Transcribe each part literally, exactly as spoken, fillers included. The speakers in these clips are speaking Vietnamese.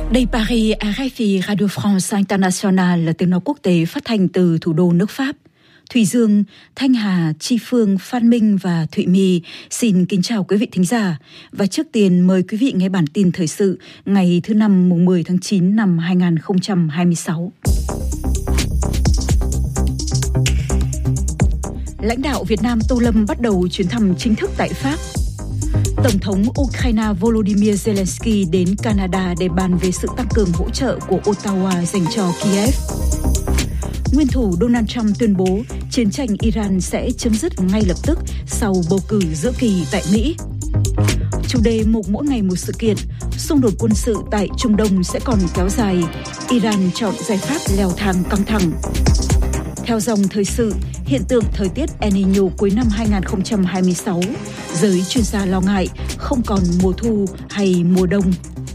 Đây Paris, R F I Radio France International là tiếng nói quốc tế phát thanh từ thủ đô nước Pháp. Thùy Dương, Thanh Hà, Chi Phương, Phan Minh và Thụy My xin kính chào quý vị thính giả. Và trước tiên mời quý vị nghe bản tin thời sự ngày thứ năm mùng mười tháng chín năm hai nghìn không trăm hai mươi sáu. Lãnh đạo Việt Nam Tô Lâm bắt đầu chuyến thăm chính thức tại Pháp. Tổng thống Ukraine Volodymyr Zelensky đến Canada để bàn về sự tăng cường hỗ trợ của Ottawa dành cho Kiev. Nguyên thủ Donald Trump tuyên bố chiến tranh Iran sẽ chấm dứt ngay lập tức sau bầu cử giữa kỳ tại Mỹ. Chủ đề mục mỗi ngày một sự kiện, xung đột quân sự tại Trung Đông sẽ còn kéo dài. Iran chọn giải pháp leo thang căng thẳng. Theo dòng thời sự, hiện tượng thời tiết El Niño cuối năm hai nghìn không trăm hai mươi sáu, giới chuyên gia lo ngại không còn mùa thu hay mùa đông.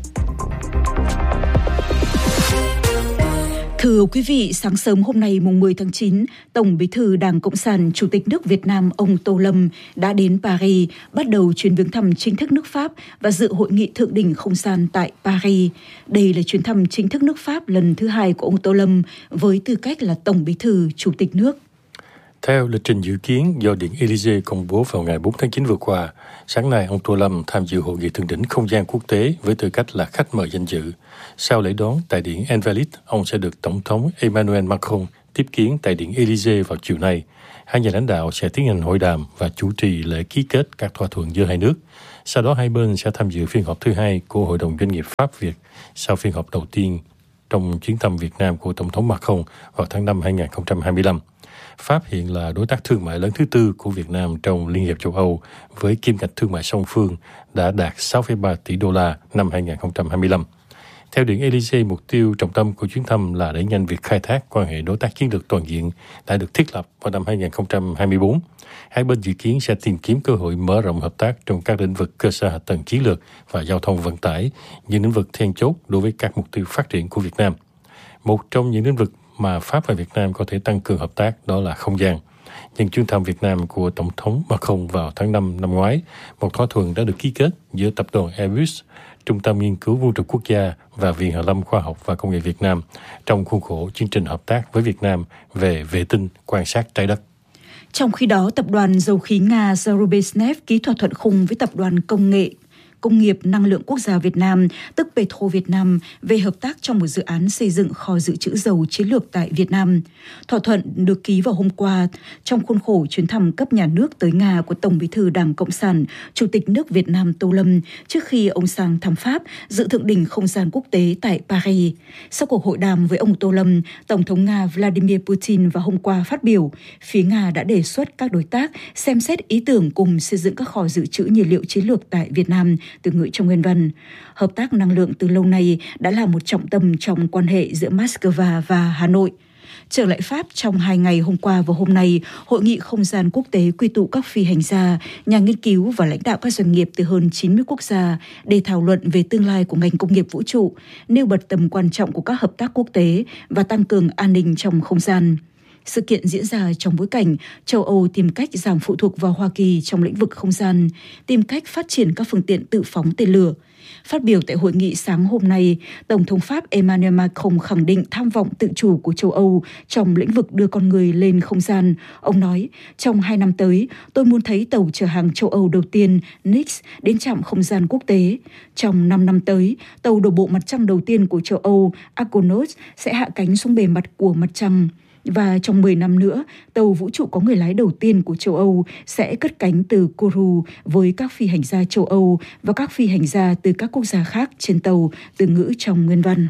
Thưa quý vị, sáng sớm hôm nay mùng mười tháng chín, Tổng Bí thư Đảng Cộng sản Chủ tịch nước Việt Nam ông Tô Lâm đã đến Paris, bắt đầu chuyến viếng thăm chính thức nước Pháp và dự hội nghị thượng đỉnh không gian tại Paris. Đây là chuyến thăm chính thức nước Pháp lần thứ hai của ông Tô Lâm với tư cách là Tổng Bí thư Chủ tịch nước. Theo lịch trình dự kiến do Điện Élysée công bố vào ngày bốn tháng chín vừa qua, sáng nay ông Tô Lâm tham dự hội nghị thượng đỉnh không gian quốc tế với tư cách là khách mời danh dự. Sau lễ đón tại Điện Invalides, ông sẽ được Tổng thống Emmanuel Macron tiếp kiến tại Điện Élysée vào chiều nay. Hai nhà lãnh đạo sẽ tiến hành hội đàm và chủ trì lễ ký kết các thỏa thuận giữa hai nước. Sau đó hai bên sẽ tham dự phiên họp thứ hai của Hội đồng Doanh nghiệp Pháp-Việt sau phiên họp đầu tiên trong chuyến thăm Việt Nam của Tổng thống Macron vào tháng năm hai nghìn không trăm hai mươi lăm. Pháp hiện là đối tác thương mại lớn thứ tư của Việt Nam trong Liên hiệp châu Âu với kim ngạch thương mại song phương đã đạt sáu phẩy ba tỷ đô la năm hai nghìn không trăm hai mươi lăm. Theo Điện Élysée, mục tiêu trọng tâm của chuyến thăm là đẩy nhanh việc khai thác quan hệ đối tác chiến lược toàn diện đã được thiết lập vào năm hai nghìn không trăm hai mươi tư. Hai bên dự kiến sẽ tìm kiếm cơ hội mở rộng hợp tác trong các lĩnh vực cơ sở hạ tầng chiến lược và giao thông vận tải, những lĩnh vực then chốt đối với các mục tiêu phát triển của Việt Nam. Một trong những lĩnh vực mà Pháp và Việt Nam có thể tăng cường hợp tác đó là không gian. Nhân chuyến thăm Việt Nam của Tổng thống Macron vào tháng năm năm ngoái, một thỏa thuận đã được ký kết giữa tập đoàn Airbus, Trung tâm Nghiên cứu Vũ trụ Quốc gia và Viện Hàn lâm Khoa học và Công nghệ Việt Nam trong khuôn khổ chương trình hợp tác với Việt Nam về vệ tinh quan sát trái đất. Trong khi đó, tập đoàn dầu khí Nga Zarubezhnev ký thỏa thuận khung với tập đoàn công nghệ Công nghiệp Năng lượng Quốc gia Việt Nam, tức Petro Việt Nam, về hợp tác trong một dự án xây dựng kho dự trữ dầu chiến lược tại Việt Nam. Thỏa thuận được ký vào hôm qua trong khuôn khổ chuyến thăm cấp nhà nước tới Nga của Tổng Bí thư Đảng Cộng sản, Chủ tịch nước Việt Nam Tô Lâm, trước khi ông sang thăm Pháp, dự thượng đỉnh không gian quốc tế tại Paris. Sau cuộc hội đàm với ông Tô Lâm, Tổng thống Nga Vladimir Putin vào hôm qua phát biểu, phía Nga đã đề xuất các đối tác xem xét ý tưởng cùng xây dựng các kho dự trữ nhiên liệu chiến lược tại Việt Nam, từ ngữ trong nguyên văn. Hợp tác năng lượng từ lâu nay đã là một trọng tâm trong quan hệ giữa Moscow và Hà Nội. Trở lại Pháp, trong hai ngày hôm qua và hôm nay, Hội nghị không gian quốc tế quy tụ các phi hành gia, nhà nghiên cứu và lãnh đạo các doanh nghiệp từ hơn chín mươi quốc gia để thảo luận về tương lai của ngành công nghiệp vũ trụ, nêu bật tầm quan trọng của các hợp tác quốc tế và tăng cường an ninh trong không gian. Sự kiện diễn ra trong bối cảnh châu Âu tìm cách giảm phụ thuộc vào Hoa Kỳ trong lĩnh vực không gian, tìm cách phát triển các phương tiện tự phóng tên lửa. Phát biểu tại hội nghị sáng hôm nay, Tổng thống Pháp Emmanuel Macron khẳng định tham vọng tự chủ của châu Âu trong lĩnh vực đưa con người lên không gian. Ông nói, trong hai năm tới, tôi muốn thấy tàu chở hàng châu Âu đầu tiên, Nix, đến trạm không gian quốc tế. Trong năm năm tới, tàu đổ bộ mặt trăng đầu tiên của châu Âu, Argonaut, sẽ hạ cánh xuống bề mặt của mặt trăng. Và trong mười năm nữa, tàu vũ trụ có người lái đầu tiên của châu Âu sẽ cất cánh từ Kourou với các phi hành gia châu Âu và các phi hành gia từ các quốc gia khác trên tàu, từ ngữ trong nguyên văn.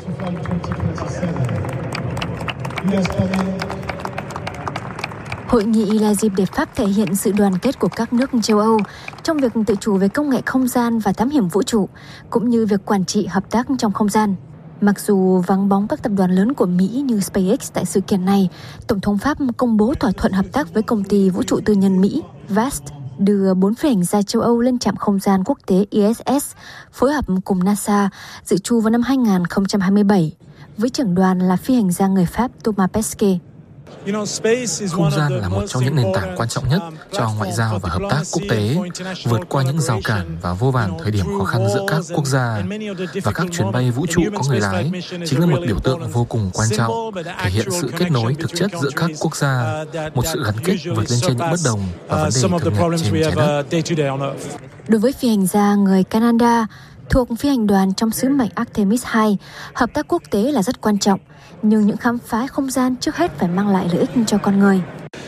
Hội nghị là dịp để Pháp thể hiện sự đoàn kết của các nước châu Âu trong việc tự chủ về công nghệ không gian và thám hiểm vũ trụ, cũng như việc quản trị hợp tác trong không gian. Mặc dù vắng bóng các tập đoàn lớn của Mỹ như SpaceX tại sự kiện này, Tổng thống Pháp công bố thỏa thuận hợp tác với công ty vũ trụ tư nhân Mỹ Vast đưa bốn phi hành gia châu Âu lên trạm không gian quốc tế I S S, phối hợp cùng NASA, dự trù vào năm hai nghìn không trăm hai mươi bảy, với trưởng đoàn là phi hành gia người Pháp Thomas Pesquet. Không gian là một trong những nền tảng quan trọng nhất cho ngoại giao và hợp tác quốc tế, vượt qua những rào cản và vô vàn thời điểm khó khăn giữa các quốc gia. Và các chuyến bay vũ trụ có người lái chính là một biểu tượng vô cùng quan trọng, thể hiện sự kết nối thực chất giữa các quốc gia, một sự gắn kết vượt lên trên những bất đồng và vấn đề thường nhật trên trái đất. Đối với phi hành gia người Canada thuộc phi hành đoàn trong sứ mệnh Artemis hai, hợp tác quốc tế là rất quan trọng, nhưng những khám phá không gian trước hết phải mang lại lợi ích cho con người.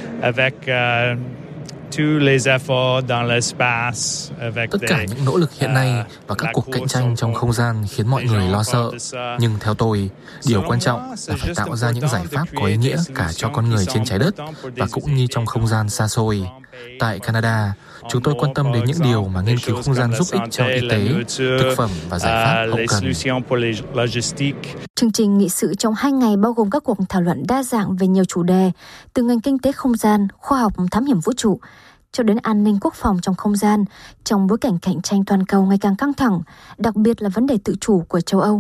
Tất cả những nỗ lực hiện nay và các cuộc cạnh tranh trong không gian khiến mọi người lo sợ. Nhưng theo tôi, điều quan trọng là phải tạo ra những giải pháp có ý nghĩa cả cho con người trên trái đất và cũng như trong không gian xa xôi. Tại Canada, chúng tôi quan tâm đến những điều mà nghiên cứu không gian giúp ích cho y tế, thực phẩm và giải pháp hậu cần. Chương trình nghị sự trong hai ngày bao gồm các cuộc thảo luận đa dạng về nhiều chủ đề, từ ngành kinh tế không gian, khoa học thám hiểm vũ trụ, cho đến an ninh quốc phòng trong không gian, trong bối cảnh cạnh tranh toàn cầu ngày càng căng thẳng, đặc biệt là vấn đề tự chủ của châu Âu.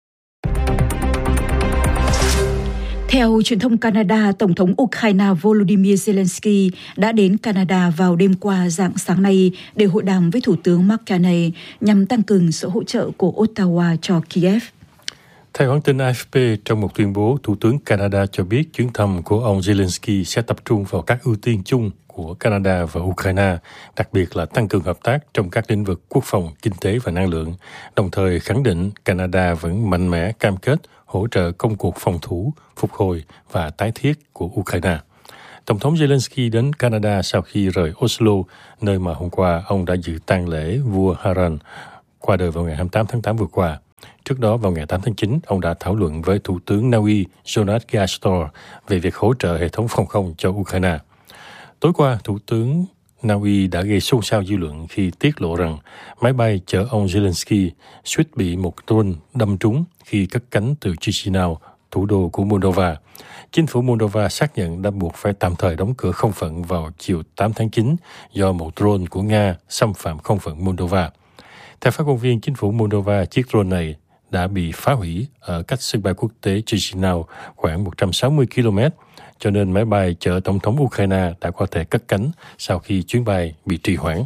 Theo truyền thông Canada, Tổng thống Ukraine Volodymyr Zelensky đã đến Canada vào đêm qua rạng sáng nay để hội đàm với Thủ tướng Mark Carney nhằm tăng cường sự hỗ trợ của Ottawa cho Kiev. Theo hãng tin a ép pê, trong một tuyên bố, Thủ tướng Canada cho biết chuyến thăm của ông Zelensky sẽ tập trung vào các ưu tiên chung của Canada và Ukraine, đặc biệt là tăng cường hợp tác trong các lĩnh vực quốc phòng, kinh tế và năng lượng, đồng thời khẳng định Canada vẫn mạnh mẽ cam kết hỗ trợ công cuộc phòng thủ, phục hồi và tái thiết của Ukraine. Tổng thống Zelensky đến Canada sau khi rời Oslo, nơi mà hôm qua ông đã dự tang lễ vua Harald qua đời vào ngày hai mươi tám tháng tám vừa qua. Trước đó, vào ngày tám tháng chín, ông đã thảo luận với Thủ tướng Na Uy Jonas Garstor về việc hỗ trợ hệ thống phòng không cho Ukraine. Tối qua, Thủ tướng Na Uy đã gây xôn xao dư luận khi tiết lộ rằng máy bay chở ông Zelensky suýt bị một drone đâm trúng khi cất cánh từ Chisinau, thủ đô của Moldova. Chính phủ Moldova xác nhận đã buộc phải tạm thời đóng cửa không phận vào chiều tám tháng chín do một drone của Nga xâm phạm không phận Moldova. Theo phát ngôn viên chính phủ Moldova, chiếc drone này đã bị phá hủy ở cách sân bay quốc tế Chisinau khoảng một trăm sáu mươi ki lô mét, cho nên máy bay chở Tổng thống Ukraine đã có thể cất cánh sau khi chuyến bay bị trì hoãn.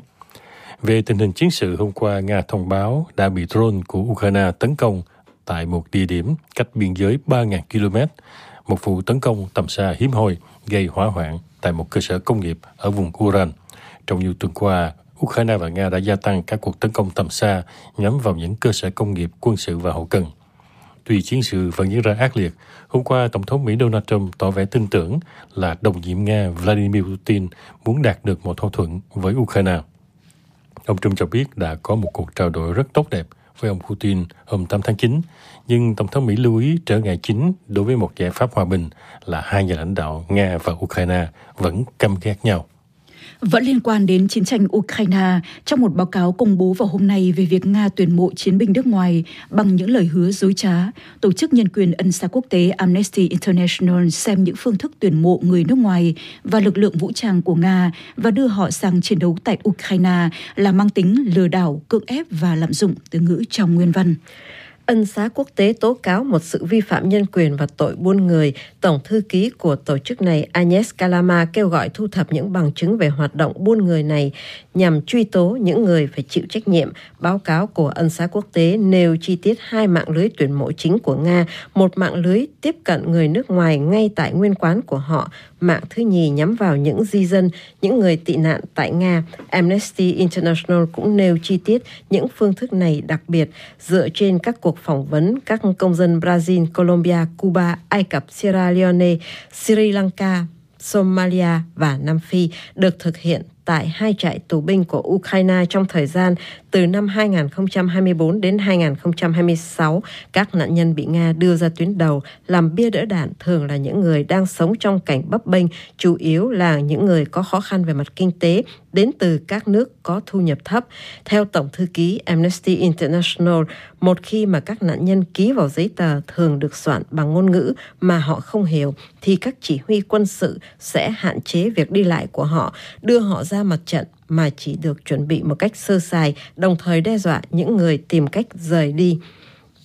Về tình hình chiến sự, hôm qua Nga thông báo đã bị drone của Ukraine tấn công tại một địa điểm cách biên giới ba nghìn ki lô mét, một vụ tấn công tầm xa hiếm hoi gây hỏa hoạn tại một cơ sở công nghiệp ở vùng Uran. Trong nhiều tuần qua, Ukraine và Nga đã gia tăng các cuộc tấn công tầm xa nhắm vào những cơ sở công nghiệp, quân sự và hậu cần. Tuy chiến sự vẫn diễn ra ác liệt, hôm qua Tổng thống Mỹ Donald Trump tỏ vẻ tin tưởng là đồng nhiệm Nga Vladimir Putin muốn đạt được một thỏa thuận với Ukraine. Ông Trump cho biết đã có một cuộc trao đổi rất tốt đẹp với ông Putin hôm tám tháng chín, nhưng Tổng thống Mỹ lưu ý trở ngại chính đối với một giải pháp hòa bình là hai nhà lãnh đạo Nga và Ukraine vẫn căm ghét nhau. Vẫn liên quan đến chiến tranh Ukraine, trong một báo cáo công bố vào hôm nay về việc Nga tuyển mộ chiến binh nước ngoài bằng những lời hứa dối trá, Tổ chức Nhân quyền Ân xá Quốc tế Amnesty International xem những phương thức tuyển mộ người nước ngoài và lực lượng vũ trang của Nga và đưa họ sang chiến đấu tại Ukraine là mang tính lừa đảo, cưỡng ép và lạm dụng từ ngữ trong nguyên văn. Ân xá quốc tế tố cáo một sự vi phạm nhân quyền và tội buôn người. Tổng thư ký của tổ chức này Agnes Calama kêu gọi thu thập những bằng chứng về hoạt động buôn người này nhằm truy tố những người phải chịu trách nhiệm. Báo cáo của Ân xá quốc tế nêu chi tiết hai mạng lưới tuyển mộ chính của Nga, một mạng lưới tiếp cận người nước ngoài ngay tại nguyên quán của họ, mạng thứ nhì nhắm vào những di dân, những người tị nạn tại Nga. Amnesty International cũng nêu chi tiết những phương thức này đặc biệt dựa trên các cuộc phỏng vấn các công dân Brazil, Colombia, Cuba, Ai Cập, Sierra Leone, Sri Lanka, Somalia và Nam Phi được thực hiện tại hai trại tù binh của Ukraine trong thời gian từ năm hai nghìn không trăm hai mươi tư đến hai nghìn không trăm hai mươi sáu. Các nạn nhân bị Nga đưa ra tuyến đầu làm bia đỡ đạn thường là những người đang sống trong cảnh bấp bênh, chủ yếu là những người có khó khăn về mặt kinh tế, đến từ các nước có thu nhập thấp. Theo Tổng thư ký Amnesty International, một khi mà các nạn nhân ký vào giấy tờ thường được soạn bằng ngôn ngữ mà họ không hiểu, thì các chỉ huy quân sự sẽ hạn chế việc đi lại của họ, đưa họ ra mặt trận mà chỉ được chuẩn bị một cách sơ sài, đồng thời đe dọa những người tìm cách rời đi.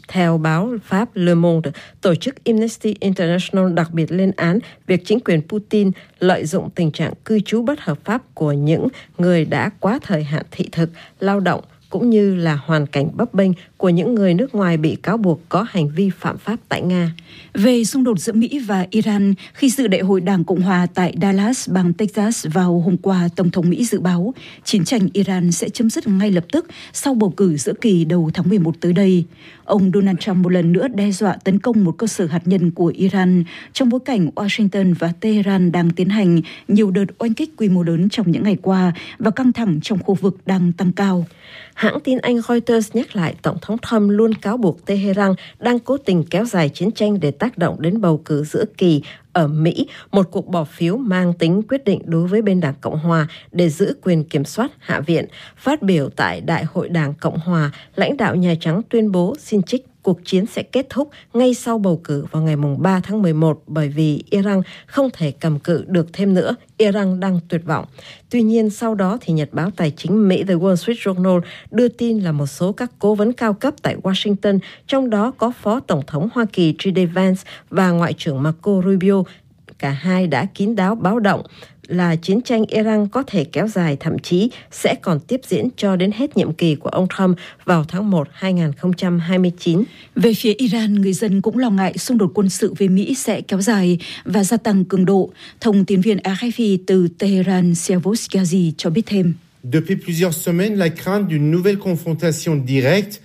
Theo báo Pháp Le Monde, tổ chức Amnesty International đặc biệt lên án việc chính quyền Putin lợi dụng tình trạng cư trú bất hợp pháp của những người đã quá thời hạn thị thực, lao động, cũng như là hoàn cảnh bấp bênh của những người nước ngoài bị cáo buộc có hành vi phạm pháp tại Nga. Về xung đột giữa Mỹ và Iran, khi dự đại hội Đảng Cộng hòa tại Dallas, bang Texas vào hôm qua, Tổng thống Mỹ dự báo chiến tranh Iran sẽ chấm dứt ngay lập tức sau bầu cử giữa kỳ đầu tháng mười một tới đây. Ông Donald Trump một lần nữa đe dọa tấn công một cơ sở hạt nhân của Iran trong bối cảnh Washington và Tehran đang tiến hành nhiều đợt oanh kích quy mô lớn trong những ngày qua và căng thẳng trong khu vực đang tăng cao. Hãng tin Anh Reuters nhắc lại Tổng thống Trump luôn cáo buộc Tehran đang cố tình kéo dài chiến tranh để tác động đến bầu cử giữa kỳ ở Mỹ, một cuộc bỏ phiếu mang tính quyết định đối với bên Đảng Cộng Hòa để giữ quyền kiểm soát Hạ viện. Phát biểu tại Đại hội Đảng Cộng Hòa, lãnh đạo Nhà Trắng tuyên bố xin trích cuộc chiến sẽ kết thúc ngay sau bầu cử vào ngày ba tháng mười một bởi vì Iran không thể cầm cự được thêm nữa. Iran đang tuyệt vọng. Tuy nhiên, sau đó thì Nhật báo Tài chính Mỹ The Wall Street Journal đưa tin là một số các cố vấn cao cấp tại Washington, trong đó có Phó Tổng thống Hoa Kỳ gi đi Vance và Ngoại trưởng Marco Rubio, cả hai đã kín đáo báo động là chiến tranh Iran có thể kéo dài, thậm chí sẽ còn tiếp diễn cho đến hết nhiệm kỳ của ông Trump vào tháng một năm hai không hai chín. Về phía Iran, người dân cũng lo ngại xung đột quân sự với Mỹ sẽ kéo dài và gia tăng cường độ. Thông tin viên a ép pê từ Tehran, Siavosh Ghazi cho biết thêm. Depuis plusieurs semaines, la crainte d'une nouvelle confrontation directe.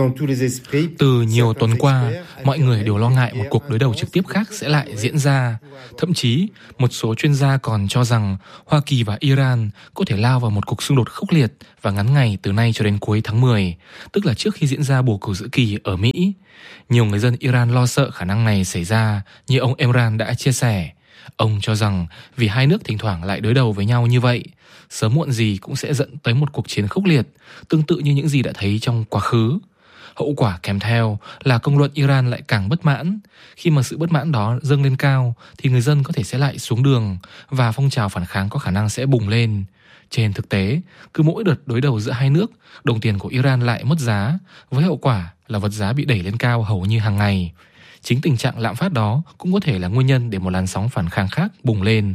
Từ nhiều tuần qua, mọi người đều lo ngại một cuộc đối đầu trực tiếp khác sẽ lại diễn ra. Thậm chí, một số chuyên gia còn cho rằng Hoa Kỳ và Iran có thể lao vào một cuộc xung đột khốc liệt và ngắn ngày từ nay cho đến cuối tháng mười, tức là trước khi diễn ra bầu cử giữa kỳ ở Mỹ. Nhiều người dân Iran lo sợ khả năng này xảy ra, như ông Emran đã chia sẻ. Ông cho rằng vì hai nước thỉnh thoảng lại đối đầu với nhau như vậy, sớm muộn gì cũng sẽ dẫn tới một cuộc chiến khốc liệt, tương tự như những gì đã thấy trong quá khứ. Hậu quả kèm theo là công luận Iran lại càng bất mãn. Khi mà sự bất mãn đó dâng lên cao thì người dân có thể sẽ lại xuống đường và phong trào phản kháng có khả năng sẽ bùng lên. Trên thực tế, cứ mỗi đợt đối đầu giữa hai nước, đồng tiền của Iran lại mất giá, với hậu quả là vật giá bị đẩy lên cao hầu như hàng ngày. Chính tình trạng lạm phát đó cũng có thể là nguyên nhân để một làn sóng phản kháng khác bùng lên.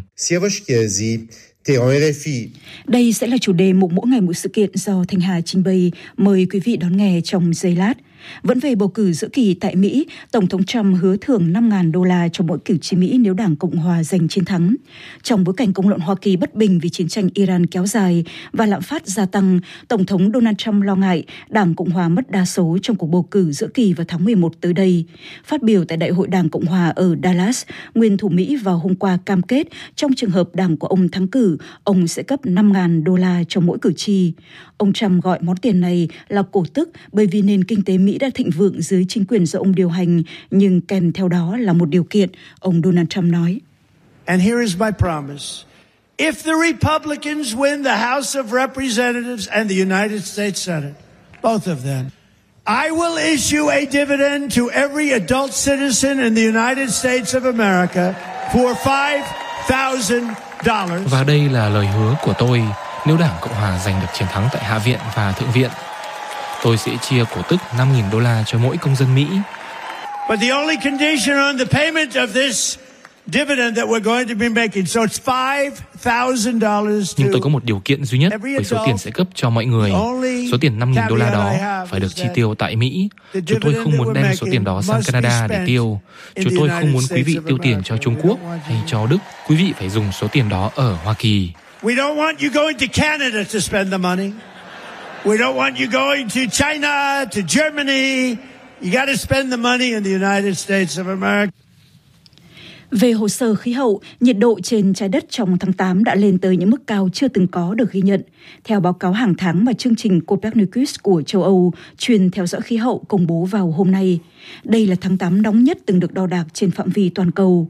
Đây sẽ là chủ đề mục mỗi ngày một sự kiện do Thanh Hà trình bày. Mời quý vị đón nghe trong giây lát. Vẫn về bầu cử giữa kỳ tại Mỹ, Tổng thống Trump hứa thưởng năm nghìn đô la cho mỗi cử tri Mỹ nếu Đảng Cộng hòa giành chiến thắng. Trong bối cảnh công luận Hoa Kỳ bất bình vì chiến tranh Iran kéo dài và lạm phát gia tăng, Tổng thống Donald Trump lo ngại Đảng Cộng hòa mất đa số trong cuộc bầu cử giữa kỳ vào tháng mười một tới đây. Phát biểu tại Đại hội Đảng Cộng hòa ở Dallas, nguyên thủ Mỹ vào hôm qua cam kết trong trường hợp đảng của ông thắng cử, ông sẽ cấp năm nghìn đô la cho mỗi cử tri. Ông Trump gọi món tiền này là cổ tức bởi vì nền kinh tế Mỹ đã thịnh vượng dưới chính quyền do ông điều hành, nhưng kèm theo đó là một điều kiện, ông Donald Trump nói. And here is my promise. If the Republicans win the House of Representatives and the United States Senate, both of them, I will issue a dividend to every adult citizen in the United States of America for five thousand dollars. Và đây là lời hứa của tôi nếu Đảng Cộng hòa giành được chiến thắng tại Hạ viện và Thượng viện. Tôi sẽ chia cổ tức năm nghìn đô la cho mỗi công dân Mỹ. But the only condition on the payment of this dividend that we're going to be making, so it's five thousand dollars. Nhưng tôi có một điều kiện duy nhất với số tiền sẽ cấp cho mọi người. Số tiền năm nghìn đô la đó phải được chi tiêu tại Mỹ. Chúng tôi không muốn đem số tiền đó sang Canada để tiêu. Chúng tôi không muốn quý vị tiêu tiền cho Trung Quốc hay cho Đức. Quý vị phải dùng số tiền đó ở Hoa Kỳ. We don't want you going to Canada to spend the money. We don't want you going to China, to Germany. You got to spend the money in the United States of America. Về hồ sơ khí hậu, nhiệt độ trên trái đất trong tháng tám đã lên tới những mức cao chưa từng có được ghi nhận. Theo báo cáo hàng tháng mà chương trình Copernicus của châu Âu chuyên theo dõi khí hậu công bố vào hôm nay, đây là tháng tám nóng nhất từng được đo đạc trên phạm vi toàn cầu.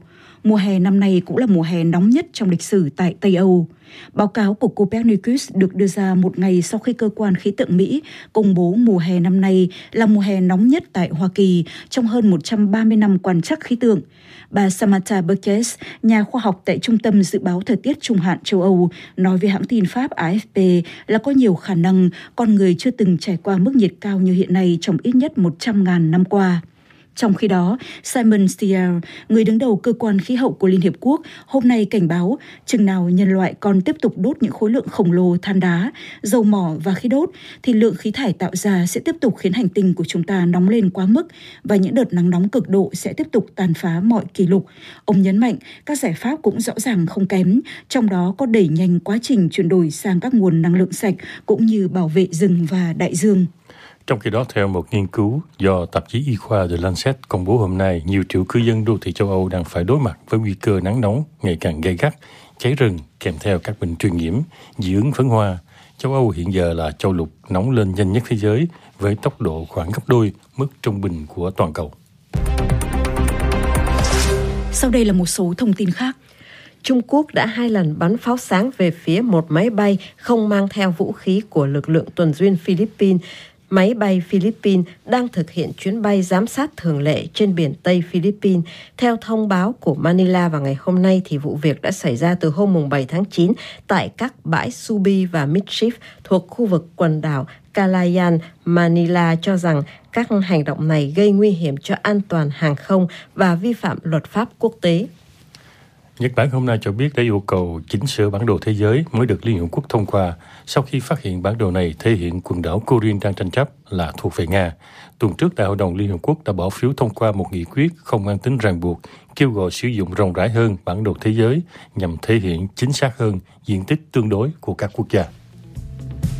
Mùa hè năm nay cũng là mùa hè nóng nhất trong lịch sử tại Tây Âu. Báo cáo của Copernicus được đưa ra một ngày sau khi cơ quan khí tượng Mỹ công bố mùa hè năm nay là mùa hè nóng nhất tại Hoa Kỳ trong hơn một trăm ba mươi năm quan trắc khí tượng. Bà Samantha Burgess, nhà khoa học tại Trung tâm Dự báo Thời tiết Trung hạn châu Âu, nói với hãng tin Pháp A F P là có nhiều khả năng con người chưa từng trải qua mức nhiệt cao như hiện nay trong ít nhất một trăm nghìn năm qua. Trong khi đó, Simon Stier, người đứng đầu cơ quan khí hậu của Liên Hiệp Quốc, hôm nay cảnh báo chừng nào nhân loại còn tiếp tục đốt những khối lượng khổng lồ than đá, dầu mỏ và khí đốt, thì lượng khí thải tạo ra sẽ tiếp tục khiến hành tinh của chúng ta nóng lên quá mức và những đợt nắng nóng cực độ sẽ tiếp tục tàn phá mọi kỷ lục. Ông nhấn mạnh các giải pháp cũng rõ ràng không kém, trong đó có đẩy nhanh quá trình chuyển đổi sang các nguồn năng lượng sạch cũng như bảo vệ rừng và đại dương. Trong khi đó, theo một nghiên cứu do tạp chí y khoa The Lancet công bố hôm nay, nhiều triệu cư dân đô thị châu Âu đang phải đối mặt với nguy cơ nắng nóng ngày càng gay gắt, cháy rừng kèm theo các bệnh truyền nhiễm, dị ứng phấn hoa. Châu Âu hiện giờ là châu lục nóng lên nhanh nhất thế giới với tốc độ khoảng gấp đôi mức trung bình của toàn cầu. Sau đây là một số thông tin khác. Trung Quốc đã hai lần bắn pháo sáng về phía một máy bay không mang theo vũ khí của lực lượng tuần duyên Philippines. Máy bay Philippines đang thực hiện chuyến bay giám sát thường lệ trên biển Tây Philippines. Theo thông báo của Manila vào ngày hôm nay, thì vụ việc đã xảy ra từ hôm bảy tháng chín tại các bãi Subi và Midship thuộc khu vực quần đảo Calayan. Manila cho rằng các hành động này gây nguy hiểm cho an toàn hàng không và vi phạm luật pháp quốc tế. Nhật Bản hôm nay cho biết đã yêu cầu chỉnh sửa bản đồ thế giới mới được Liên Hợp Quốc thông qua sau khi phát hiện bản đồ này thể hiện quần đảo Kuril đang tranh chấp là thuộc về Nga. Tuần trước, Đại hội đồng Liên Hợp Quốc đã bỏ phiếu thông qua một nghị quyết không mang tính ràng buộc, kêu gọi sử dụng rộng rãi hơn bản đồ thế giới nhằm thể hiện chính xác hơn diện tích tương đối của các quốc gia.